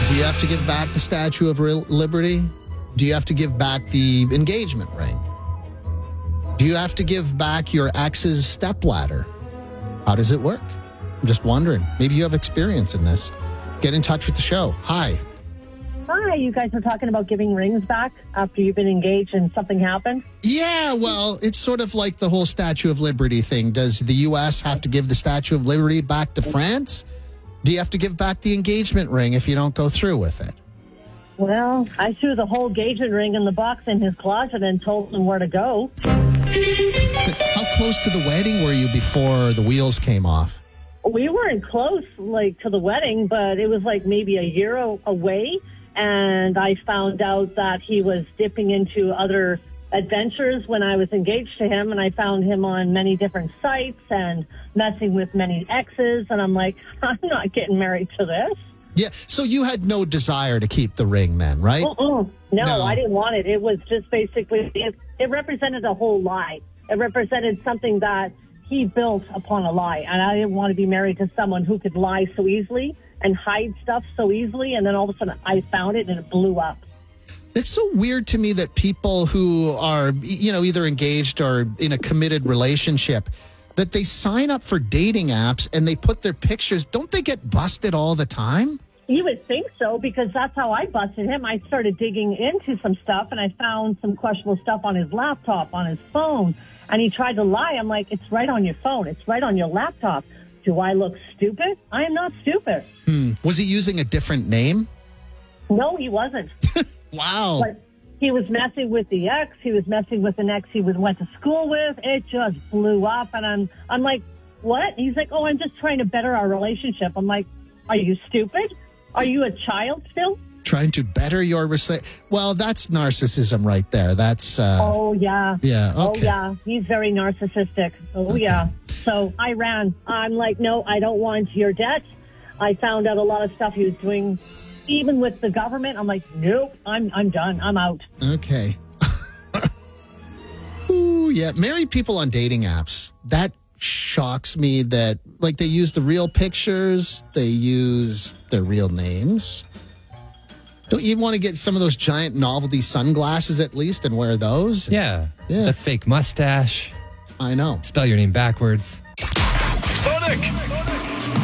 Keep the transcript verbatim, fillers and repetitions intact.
Do you have to give back the Statue of Liberty? Do you have to give back the engagement ring? Do you have to give back your ex's stepladder? How does it work? I'm just wondering. Maybe you have experience in this. Get in touch with the show. Hi. Hi, you guys were talking about giving rings back after you've been engaged and something happened? Yeah, well, it's sort of like the whole Statue of Liberty thing. Does the U S have to give the Statue of Liberty back to France? Do you have to give back the engagement ring if you don't go through with it? Well, I threw the whole engagement ring in the box in his closet and told him where to go. How close to the wedding were you before the wheels came off? We weren't close, like, to the wedding, but it was like maybe a year away. And I found out that he was dipping into other adventures when I was engaged to him. And I found him on many different sites and messing with many exes. And I'm like, I'm not getting married to this. Yeah. So you had no desire to keep the ring then, right? Uh-uh. No, No. I didn't want it. It was just basically, it, it represented a whole lie. It represented something that he built upon a lie. And I didn't want to be married to someone who could lie so easily and hide stuff so easily, and then all of a sudden I found it and it blew up. It's so weird to me that people who are, you know, either engaged or in a committed relationship, that they sign up for dating apps and they put their pictures. Don't they get busted all the time? You would think so, because that's how I busted him. I started digging into some stuff, and I found some questionable stuff on his laptop, on his phone, and he tried to lie. I'm like, it's right on your phone. It's right on your laptop. Do I look stupid? I am not stupid. Hmm. Was he using a different name? No, he wasn't. Wow. But he was messing with the ex. He was messing with an ex he was, went to school with. It just blew up. And I'm, I'm like, what? He's like, oh, I'm just trying to better our relationship. I'm like, are you stupid? Are you a child still? Trying to better your relationship. Well, that's narcissism right there. That's. Uh, oh, yeah. Yeah. Okay. Oh, yeah. He's very narcissistic. Oh, Okay. yeah. So I ran. I'm like, no, I don't want your debt. I found out a lot of stuff he was doing, even with the government. I'm like, nope, I'm I'm done. I'm out. Okay. Ooh, yeah. Married people on dating apps. That shocks me that, like, they use the real pictures. They use their real names. Don't you want to get some of those giant novelty sunglasses at least and wear those? Yeah. Yeah. The fake mustache. I know. Spell your name backwards. Sonic